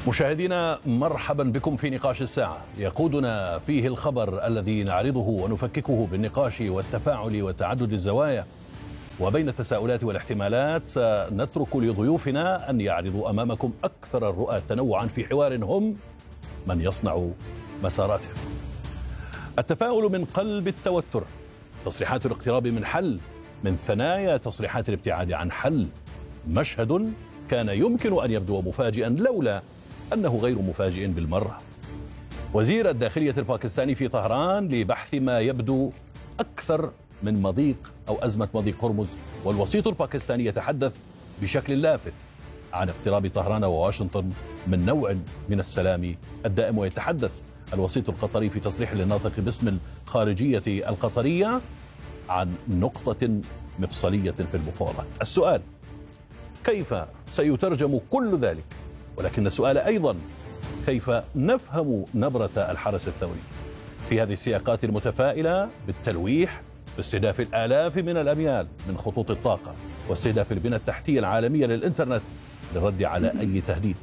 مشاهدينا، مرحبا بكم في نقاش الساعة يقودنا فيه الخبر الذي نعرضه ونفككه بالنقاش والتفاعل وتعدد الزوايا. وبين التساؤلات والاحتمالات سنترك لضيوفنا أن يعرضوا أمامكم أكثر الرؤى تنوعا في حوار هم من يصنع مساراته. التفاؤل من قلب التوتر، تصريحات الاقتراب من حل، من ثنايا تصريحات الابتعاد عن حل. مشهد كان يمكن أن يبدو مفاجئا لولا أنه غير مفاجئ بالمرة. وزير الداخلية الباكستاني في طهران لبحث ما يبدو أكثر من مضيق أو أزمة مضيق هرمز، والوسيط الباكستاني يتحدث بشكل لافت عن اقتراب طهران وواشنطن من نوع من السلام الدائم. ويتحدث الوسيط القطري في تصريح للناطق باسم الخارجية القطرية عن نقطة مفصلية في المفاوضات. السؤال: كيف سيترجم كل ذلك؟ ولكن السؤال أيضا: كيف نفهم نبرة الحرس الثوري في هذه السياقات المتفائلة بالتلويح باستهداف الآلاف من الأميال من خطوط الطاقة واستهداف البنى التحتية العالمية للإنترنت للرد على أي تهديد؟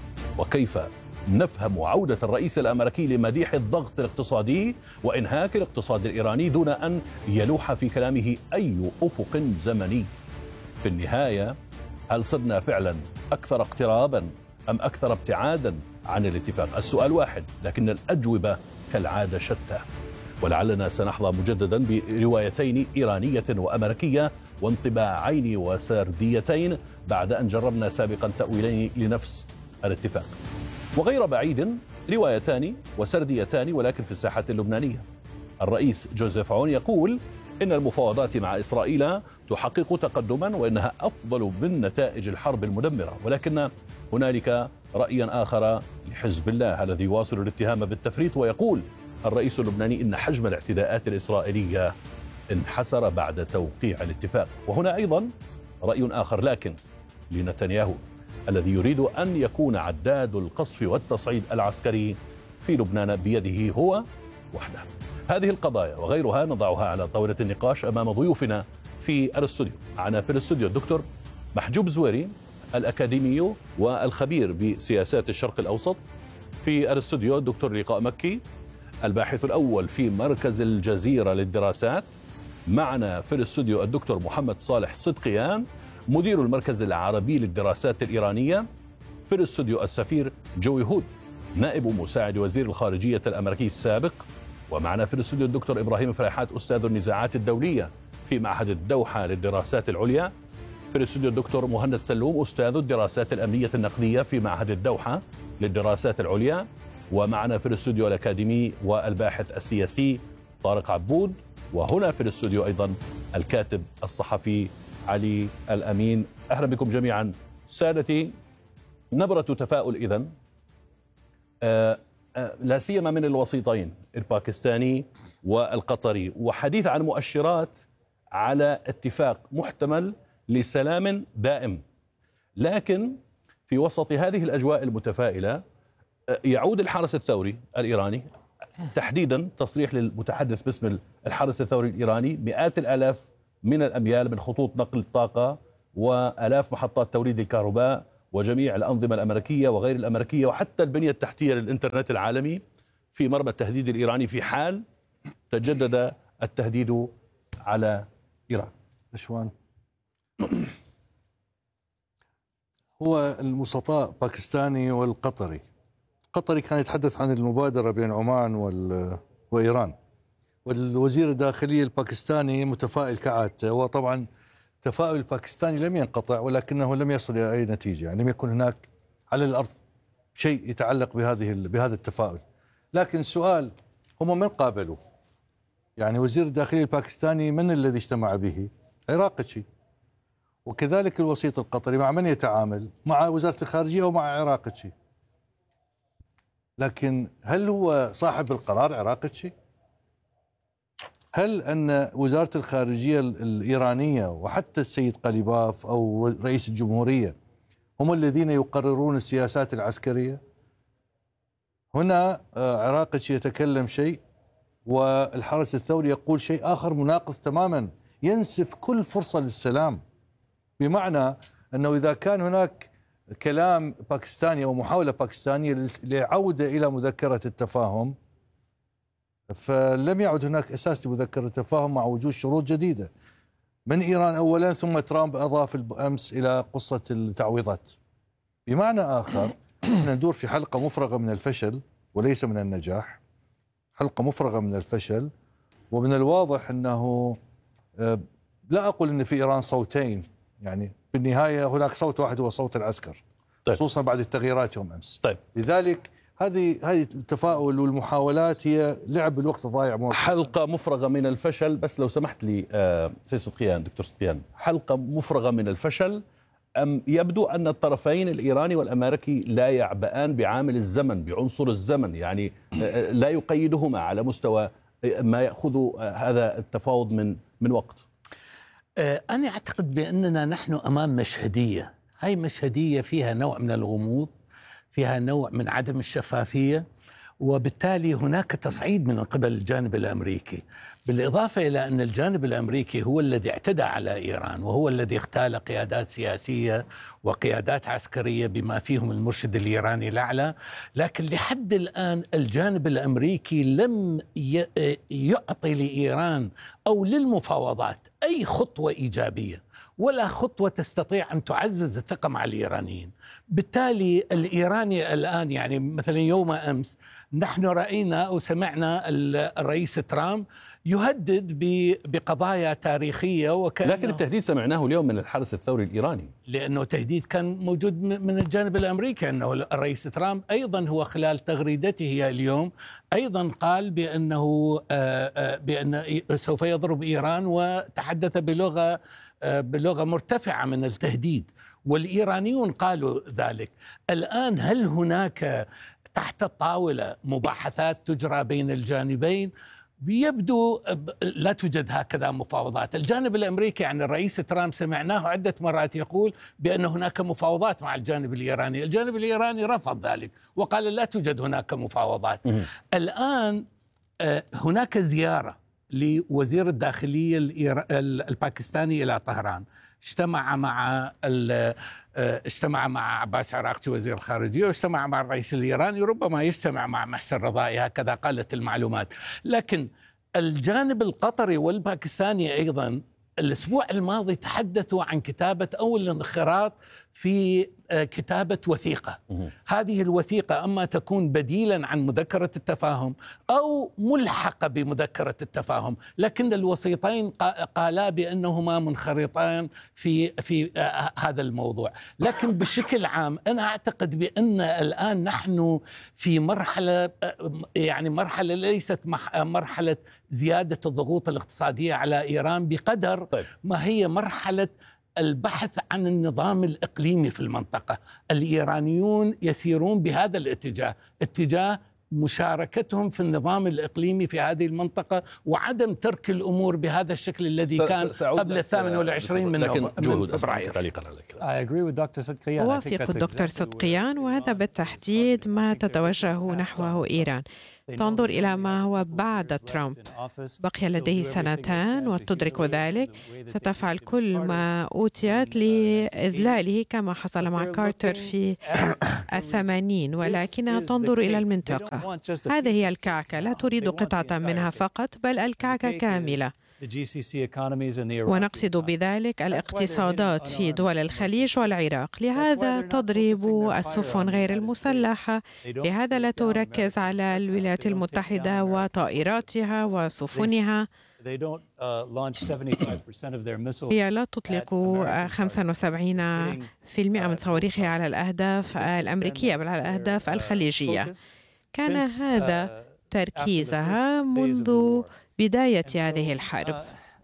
وكيف نفهم عودة الرئيس الأمريكي لمديح الضغط الاقتصادي وإنهاك الاقتصاد الإيراني دون أن يلوح في كلامه أي أفق زمني؟ في النهاية، هل صرنا فعلا أكثر اقترابا أم أكثر ابتعادا عن الاتفاق؟ السؤال واحد، لكن الأجوبة كالعادة شتى. ولعلنا سنحظى مجددا بروايتين إيرانية وأمريكية وانطباعين وسرديتين بعد أن جربنا سابقا تأويلين لنفس الاتفاق. وغير بعيد روايتان وسرديتان ولكن في الساحة اللبنانية. الرئيس جوزيف عون يقول إن المفاوضات مع إسرائيل تحقق تقدما وإنها أفضل من نتائج الحرب المدمرة، ولكن هنالك رأيا آخر لحزب الله الذي يواصل الاتهام بالتفريط. ويقول الرئيس اللبناني إن حجم الاعتداءات الإسرائيلية انحسر بعد توقيع الاتفاق. وهنا أيضا رأي آخر لكن لنتنياهو الذي يريد أن يكون عداد القصف والتصعيد العسكري في لبنان بيده هو وحده. هذه القضايا وغيرها نضعها على طاولة النقاش أمام ضيوفنا في الاستوديو. معنا في الاستوديو الدكتور محجوب زويري الأكاديمي والخبير بسياسات الشرق الأوسط. في الاستوديو الدكتور لقاء مكي الباحث الأول في مركز الجزيرة للدراسات. معنا في الاستوديو الدكتور محمد صالح صدقيان مدير المركز العربي للدراسات الإيرانية. في الاستوديو السفير جوي هود نائب مساعد وزير الخارجية الأمريكي السابق. ومعنا في الاستوديو الدكتور إبراهيم فريحات أستاذ النزاعات الدولية في معهد الدوحة للدراسات العليا. في الاستوديو الدكتور مهند سلوم أستاذ الدراسات الأمنية النقدية في معهد الدوحة للدراسات العليا. ومعنا في الاستوديو الأكاديمي والباحث السياسي طارق عبود. وهنا في الاستوديو أيضا الكاتب الصحفي علي الأمين. أهلا بكم جميعا سادتي. نبرة تفاؤل إذن لا سيما من الوسيطين الباكستاني والقطري، وحديث عن مؤشرات على اتفاق محتمل لسلام دائم. لكن في وسط هذه الأجواء المتفائلة يعود الحرس الثوري الإيراني، تحديدا تصريح للمتحدث باسم الحرس الثوري الإيراني، مئات الآلاف من الأميال من خطوط نقل الطاقة وآلاف محطات توليد الكهرباء وجميع الأنظمة الأمريكية وغير الأمريكية وحتى البنية التحتية للإنترنت العالمي في مرمى التهديد الإيراني في حال تجدد التهديد على إيران. أشوان هو المسطاء باكستاني والقطري. القطري كان يتحدث عن المبادرة بين عمان وإيران، والوزير الداخلية الباكستاني متفائل كعادته. وطبعا التفاؤل الباكستاني لم ينقطع ولكنه لم يصل إلى أي نتيجة، يعني لم يكن هناك على الأرض شيء يتعلق بهذا التفاؤل. لكن السؤال: هم من قابلوا؟ يعني وزير الداخلية الباكستاني من الذي اجتمع به؟ عراقتشي. وكذلك الوسيط القطري مع من يتعامل؟ مع وزارة الخارجية ومع عراقتشي. لكن هل هو صاحب القرار عراقتشي؟ هل أن وزارة الخارجية الإيرانية وحتى السيد قليباف أو رئيس الجمهورية هم الذين يقررون السياسات العسكرية؟ هنا عراقتشي يتكلم شيء والحرس الثوري يقول شيء آخر مناقض تماما، ينسف كل فرصة للسلام. بمعنى أنه إذا كان هناك كلام باكستاني أو محاولة باكستانية لعودة إلى مذكرة التفاهم، فلم يعد هناك أساس لمذكرة التفاهم مع وجود شروط جديدة من إيران أولا، ثم ترامب أضاف أمس إلى قصة التعويضات. بمعنى آخر ندور في حلقة مفرغة من الفشل وليس من النجاح، حلقة مفرغة من الفشل. ومن الواضح أنه لا أقول أن في إيران صوتين، يعني بالنهاية هناك صوت واحد هو صوت العسكر، خصوصا بعد التغييرات يوم أمس. لذلك هذه التفاؤل والمحاولات هي لعب الوقت الضايع. حلقة مفرغة من الفشل، بس لو سمحت لي سيد صدقيان، دكتور صدقيان، حلقة مفرغة من الفشل أم يبدو أن الطرفين الإيراني والأمريكي لا يعبئان بعامل الزمن، بعنصر الزمن، يعني لا يقيدهما على مستوى ما يأخذ هذا التفاوض من وقت؟ أنا أعتقد بأننا نحن أمام مشهدية، هاي مشهدية فيها نوع من الغموض، فيها نوع من عدم الشفافية، وبالتالي هناك تصعيد من قبل الجانب الأمريكي، بالإضافة إلى أن الجانب الأمريكي هو الذي اعتدى على إيران، وهو الذي اغتال قيادات سياسية وقيادات عسكرية بما فيهم المرشد الإيراني الأعلى. لكن لحد الآن الجانب الأمريكي لم يعطي لإيران أو للمفاوضات أي خطوة إيجابية ولا خطوة تستطيع أن تعزز الثقة مع الإيرانيين. بالتالي الإيراني الآن، يعني مثلا يوم أمس نحن رأينا وسمعنا الرئيس ترامب يهدد بقضايا تاريخية، لكن التهديد سمعناه اليوم من الحرس الثوري الإيراني، لأنه تهديد كان موجود من الجانب الأمريكي. أنه الرئيس ترامب أيضا هو خلال تغريدته اليوم أيضا قال بأن سوف يضرب إيران، وتحدث بلغة مرتفعة من التهديد، والإيرانيون قالوا ذلك. الآن هل هناك تحت الطاولة مباحثات تجرى بين الجانبين؟ يبدو لا توجد هكذا مفاوضات. الجانب الأمريكي، يعني الرئيس ترامب سمعناه عدة مرات يقول بأن هناك مفاوضات مع الجانب الإيراني، الجانب الإيراني رفض ذلك وقال لا توجد هناك مفاوضات. الآن هناك زيارة لوزير الداخلية الباكستاني إلى طهران، اجتمع مع عباس عراقچي وزير الخارجية، واجتمع مع الرئيس الإيراني، ربما يجتمع مع محسن رضائي، هكذا قالت المعلومات. لكن الجانب القطري والباكستاني أيضا الأسبوع الماضي تحدثوا عن كتابة أو الانخراط في كتابة وثيقة. هذه الوثيقة أما تكون بديلا عن مذكرة التفاهم أو ملحقة بمذكرة التفاهم، لكن الوسيطين قالا بأنهما منخرطان في هذا الموضوع. لكن بشكل عام أنا أعتقد بأن الآن نحن في مرحلة، يعني مرحلة ليست مرحلة زيادة الضغوط الاقتصادية على إيران بقدر ما هي مرحلة البحث عن النظام الإقليمي في المنطقة. الإيرانيون يسيرون بهذا الاتجاه، اتجاه مشاركتهم في النظام الإقليمي في هذه المنطقة، وعدم ترك الأمور بهذا الشكل الذي كان قبل 28 من فبراير. أوافق الدكتور صدقيان، وهذا بالتحديد ما تتوجه نحوه إيران. تنظر إلى ما هو بعد ترامب، بقي لديه 2 وتدرك ذلك، ستفعل كل ما أوتيت لإذلاله كما حصل مع كارتر في 80، ولكنها تنظر إلى المنطقة. هذه هي الكعكة، لا تريد قطعة منها فقط بل الكعكة كاملة، ونقصد بذلك الاقتصادات في دول الخليج والعراق. لهذا تضرب السفن غير المسلحة، لهذا لا تركز على الولايات المتحدة وطائراتها وسفنها. هي لا تطلق 75% من صواريخها على الأهداف الأمريكية بل على الأهداف الخليجية. كان هذا تركيزها منذ بداية هذه الحرب.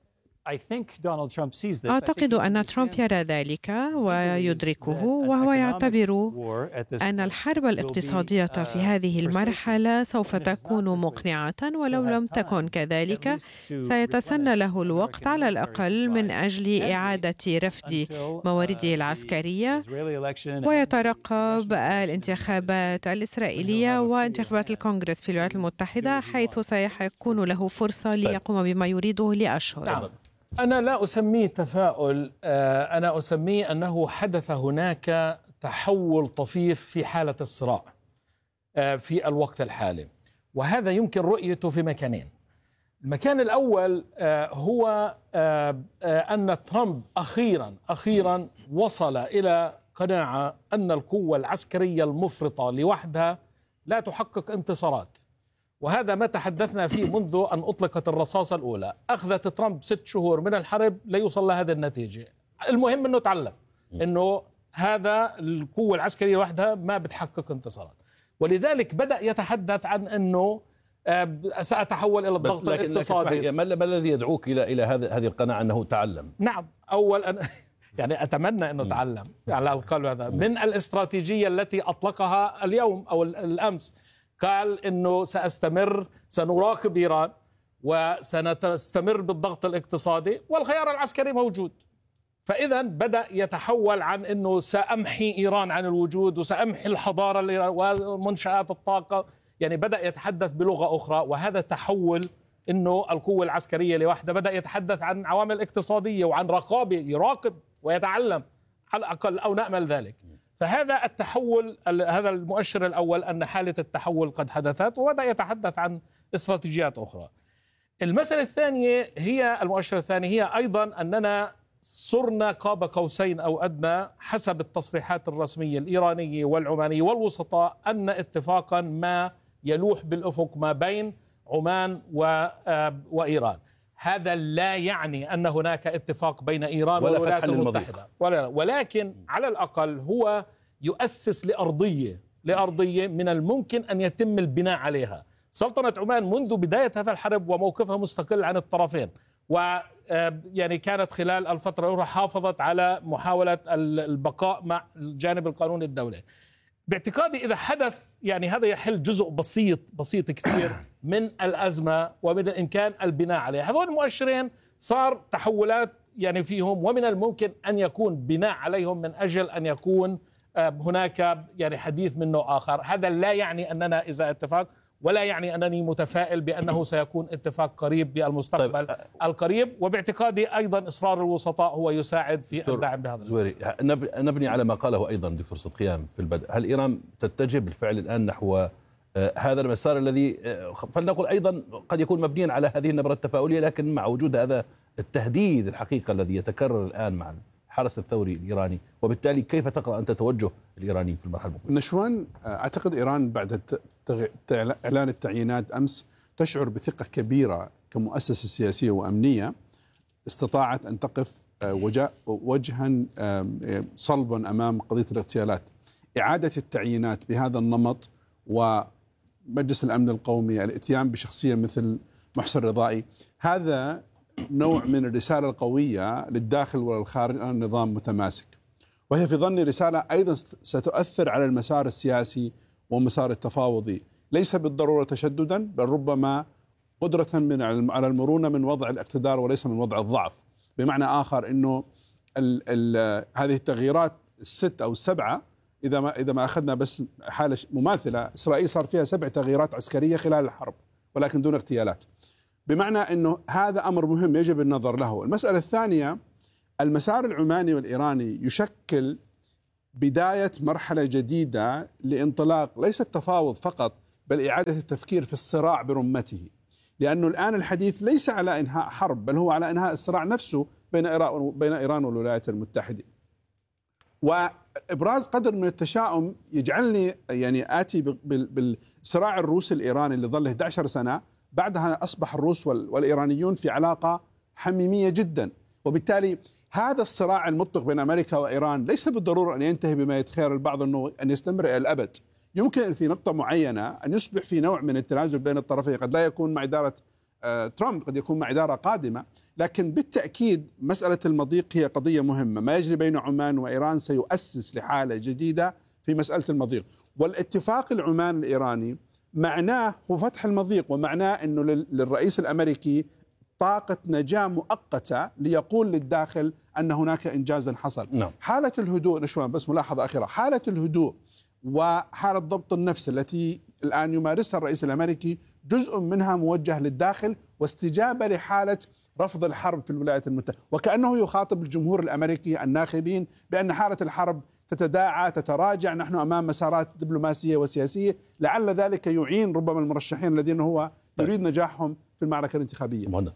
أعتقد أن ترامب يرى ذلك ويدركه، وهو يعتبر أن الحرب الاقتصادية في هذه المرحلة سوف تكون مقنعة، ولو لم تكن كذلك سيتسنى له الوقت على الأقل من أجل إعادة رفد موارده العسكرية، ويترقب الانتخابات الإسرائيلية وانتخابات الكونغرس في الولايات المتحدة، حيث سيكون له فرصة ليقوم بما يريده لأشهر. أنا لا أسميه تفاؤل، أنا أسميه أنه حدث هناك تحول طفيف في حالة الصراع في الوقت الحالي، وهذا يمكن رؤيته في مكانين. المكان الأول هو أن ترامب أخيرا وصل إلى قناعة أن القوة العسكرية المفرطة لوحدها لا تحقق انتصارات، وهذا ما تحدثنا فيه منذ أن أطلقت الرصاصة الأولى. أخذت ترامب 6 شهور من الحرب ليوصل لهذه النتيجة. المهم أنه تعلم أنه هذا القوة العسكرية لوحدها ما بتحقق انتصارات، ولذلك بدأ يتحدث عن أنه سأتحول إلى الضغط الاقتصادي. ما الذي يدعوك إلى هذه القناعة أنه تعلم؟ نعم، أول يعني أتمنى أنه تعلم على الأقل هذا من الاستراتيجية التي أطلقها اليوم أو الأمس. قال أنه سنراقب إيران وسنستمر بالضغط الاقتصادي والخيار العسكري موجود. فإذا بدأ يتحول عن أنه سأمحي إيران عن الوجود وسأمحي الحضارة ومنشآت الطاقة، يعني بدأ يتحدث بلغة أخرى، وهذا تحول أنه القوة العسكرية لوحدها. بدأ يتحدث عن عوامل اقتصادية وعن رقابة، يراقب ويتعلم على الأقل، أو نأمل ذلك. فهذا التحول، هذا المؤشر الأول أن حالة التحول قد حدثت، وبدأ يتحدث عن استراتيجيات أخرى. المسألة الثانية هي المؤشر الثاني هي أيضا أننا صرنا قاب قوسين أو أدنى حسب التصريحات الرسمية الإيرانية والعمانية والوسطاء أن اتفاقا ما يلوح بالأفق ما بين عمان وإيران. هذا لا يعني أن هناك اتفاق بين إيران والولايات المتحدة، ولكن على الأقل هو يؤسس لأرضية من الممكن أن يتم البناء عليها. سلطنة عمان منذ بداية هذا الحرب وموقفها مستقل عن الطرفين، ويعني كانت خلال الفترة الأخرى حافظت على محاولة البقاء مع الجانب القانوني الدولي. باعتقادي إذا حدث يعني هذا يحل جزء بسيط كثير من الأزمة، ومن الإمكان البناء عليها. هذول المؤشرين صار تحولات يعني فيهم، ومن الممكن أن يكون بناء عليهم من أجل أن يكون هناك يعني حديث من نوع آخر. هذا لا يعني أننا إذا اتفاق، ولا يعني أنني متفائل بأنه سيكون اتفاق قريب بالمستقبل القريب. وباعتقادي أيضا إصرار الوسطاء هو يساعد في الدعم بهذا زويري. نبني على ما قاله أيضا دكتور صدقيان في البدء. هل إيران تتجه بالفعل الآن نحو هذا المسار الذي فلنقل أيضا قد يكون مبنيا على هذه النبرة التفاؤلية، لكن مع وجود هذا التهديد الحقيقة الذي يتكرر الآن مع الحرس الثوري الإيراني؟ وبالتالي كيف تقرأ أنت توجه الإيراني في المرحلة المقبلة؟ نشوان، أعتقد إيران بعد إعلان التعيينات أمس تشعر بثقة كبيرة كمؤسسة سياسية وأمنية، استطاعت أن تقف وجها صلبا أمام قضية الاغتيالات. إعادة التعيينات بهذا النمط ومجلس الأمن القومي الاتيان بشخصية مثل محسن رضائي، هذا نوع من الرسالة القوية للداخل وللخارج أن النظام متماسك، وهي في ظني رسالة أيضا ستؤثر على المسار السياسي ومسار التفاوضي، ليس بالضرورة تشددا، بل ربما قدرة على المرونة من وضع الاقتدار وليس من وضع الضعف. بمعنى آخر أنه هذه التغييرات 6 أو 7، إذا ما أخذنا بس حالة مماثلة، إسرائيل صار فيها 7 تغييرات عسكرية خلال الحرب ولكن دون اغتيالات، بمعنى أنه هذا أمر مهم يجب النظر له. المسألة الثانية، المسار العماني والإيراني يشكل بداية مرحلة جديدة لانطلاق ليس التفاوض فقط، بل إعادة التفكير في الصراع برمته، لأنه الآن الحديث ليس على إنهاء حرب، بل هو على إنهاء الصراع نفسه بين إيران والولايات المتحدة. وإبراز قدر من التشاؤم يجعلني يعني آتي بالصراع الروسي الإيراني اللي ظل 11 سنة، بعدها أصبح الروس والإيرانيون في علاقة حميمية جدا، وبالتالي هذا الصراع المطلق بين أمريكا وإيران ليس بالضرورة أن ينتهي بما يتخيل البعض أنه أن يستمر إلى الأبد. يمكن في نقطة معينة أن يصبح في نوع من التنازل بين الطرفين، قد لا يكون مع إدارة ترامب، قد يكون مع إدارة قادمة، لكن بالتأكيد مسألة المضيق هي قضية مهمة. ما يجري بين عمان وإيران سيؤسس لحالة جديدة في مسألة المضيق، والاتفاق العمان الإيراني معناه هو فتح المضيق، ومعناه أنه للرئيس الأمريكي طاقة نجاة مؤقتة ليقول للداخل أن هناك إنجازا حصل. نعم. حالة الهدوء، نشوان بس ملاحظة أخيرة، حالة الهدوء وحالة ضبط النفس التي الآن يمارسها الرئيس الأمريكي جزء منها موجه للداخل واستجابة لحالة رفض الحرب في الولايات المتحدة، وكأنه يخاطب الجمهور الأمريكي الناخبين بأن حالة الحرب تتداعى تتراجع، نحن أمام مسارات دبلوماسية وسياسية، لعل ذلك يعين ربما المرشحين الذين هو يريد نجاحهم في المعركة الانتخابية. مهند.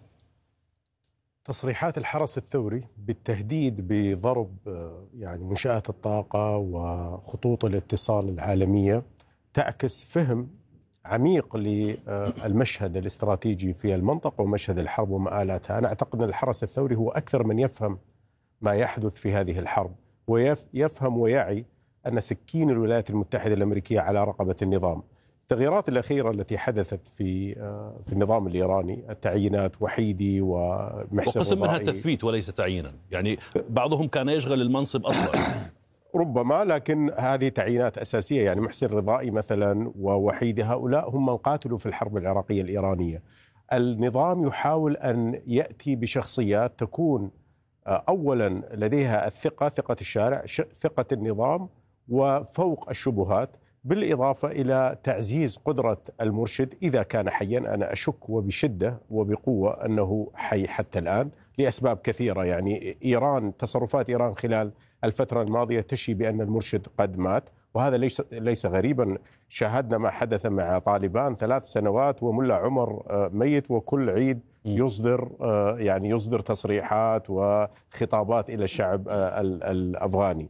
تصريحات الحرس الثوري بالتهديد بضرب يعني منشآت الطاقة وخطوط الاتصال العالمية تعكس فهم عميق للمشهد الاستراتيجي في المنطقة ومشهد الحرب ومآلاتها. أنا أعتقد أن الحرس الثوري هو أكثر من يفهم ما يحدث في هذه الحرب، ويفهم ويعي أن سكين الولايات المتحدة الأمريكية على رقبة النظام. التغييرات الأخيرة التي حدثت في النظام الإيراني، التعيينات وحيدي ومحسن وقسم منها رضائي، تثبيت وليس تعيينا، يعني بعضهم كان يشغل المنصب أصلا ربما، لكن هذه تعيينات أساسية. يعني محسن رضائي مثلا ووحيدي، هؤلاء هم من قاتلوا في الحرب العراقية الإيرانية. النظام يحاول أن يأتي بشخصيات تكون أولا لديها الثقة، ثقة الشارع، ثقة النظام، وفوق الشبهات، بالإضافة إلى تعزيز قدرة المرشد إذا كان حيا. أنا أشك وبشدة وبقوة أنه حي حتى الآن لأسباب كثيرة. يعني إيران، تصرفات إيران خلال الفترة الماضية تشي بأن المرشد قد مات، وهذا ليس غريبا. شاهدنا ما حدث مع طالبان 3 سنوات وملا عمر ميت، وكل عيد يصدر تصريحات وخطابات إلى الشعب الأفغاني.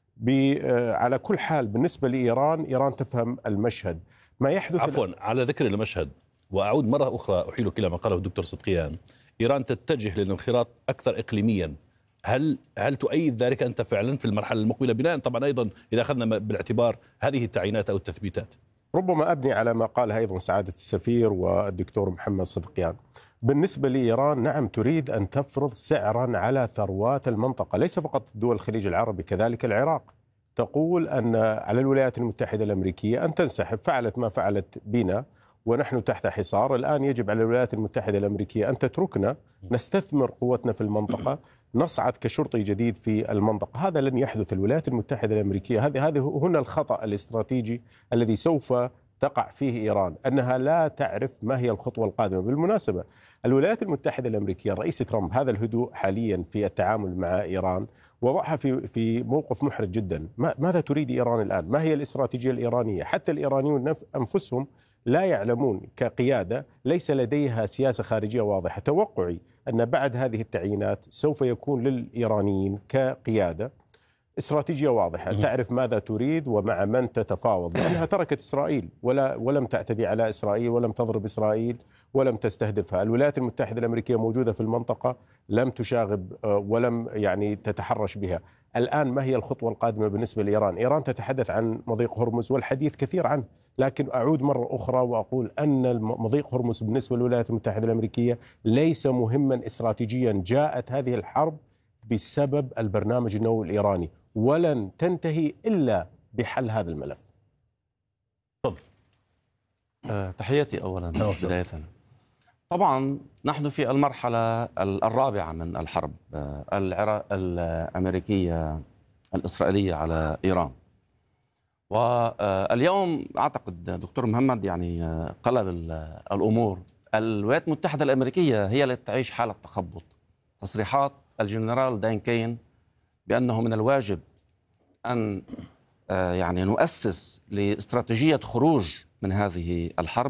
على كل حال بالنسبة لإيران، إيران تفهم المشهد ما يحدث. عفوا، على ذكر المشهد وأعود مرة أخرى أحيلك إلى ما قاله الدكتور صدقيان، إيران تتجه للانخراط أكثر إقليميا. هل تؤيد ذلك أنت فعلا في المرحلة المقبلة، بناء طبعا أيضا إذا أخذنا بالاعتبار هذه التعيينات أو التثبيتات؟ ربما أبني على ما قال أيضا سعادة السفير والدكتور محمد صدقيان. بالنسبة لإيران، نعم، تريد أن تفرض سعرا على ثروات المنطقة، ليس فقط دول الخليج العربي، كذلك العراق. تقول أن على الولايات المتحدة الأمريكية أن تنسحب، فعلت ما فعلت بنا ونحن تحت حصار. الآن يجب على الولايات المتحدة الأمريكية أن تتركنا نستثمر قوتنا في المنطقة، نصعد كشرطي جديد في المنطقة. هذا لن يحدث. الولايات المتحدة الأمريكية هذا هنا الخطأ الاستراتيجي الذي سوف تقع فيه إيران، أنها لا تعرف ما هي الخطوة القادمة. بالمناسبة، الولايات المتحدة الأمريكية، الرئيس ترامب، هذا الهدوء حاليا في التعامل مع إيران وضعها في موقف محرج جدا. ماذا تريد إيران الآن؟ ما هي الاستراتيجية الإيرانية؟ حتى الإيرانيون أنفسهم لا يعلمون كقيادة، ليس لديها سياسة خارجية واضحة. توقعي أن بعد هذه التعيينات سوف يكون للإيرانيين كقيادة استراتيجية واضحة، تعرف ماذا تريد ومع من تتفاوض، لأنها تركت إسرائيل ولم تعتدي على إسرائيل ولم تضرب إسرائيل ولم تستهدفها. الولايات المتحدة الأمريكية موجودة في المنطقة، لم تشاغب ولم تتحرش بها. الآن ما هي الخطوة القادمة بالنسبة لإيران؟ إيران تتحدث عن مضيق هرمز والحديث كثير عنه، لكن أعود مرة أخرى وأقول أن مضيق هرمز بالنسبة للولايات المتحدة الأمريكية ليس مهما استراتيجيا. جاءت هذه الحرب بسبب البرنامج النووي الإيراني، ولن تنتهي إلا بحل هذا الملف. تحياتي أولا بداية. طبعا نحن في المرحلة الرابعة من الحرب الأمريكية الإسرائيلية على إيران، واليوم أعتقد دكتور محمد قلب الأمور. الولايات المتحدة الأمريكية هي التي تعيش حالة تخبط. تصريحات الجنرال دان كين بأنه من الواجب أن نؤسس لاستراتيجية خروج من هذه الحرب